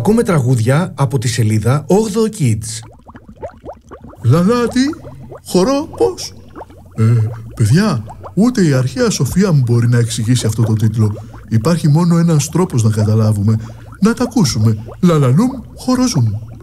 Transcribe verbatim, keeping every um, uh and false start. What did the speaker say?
Ακούμε τραγούδια από τη σελίδα όγδοο Kids. Λαλάτι, χορό, πώς? Ε, παιδιά, ούτε η αρχαία Σοφία μου μπορεί να εξηγήσει αυτό το τίτλο. Υπάρχει μόνο ένας τρόπος να καταλάβουμε. Να τα ακούσουμε. Λαλαλούμ, χοροζούμ.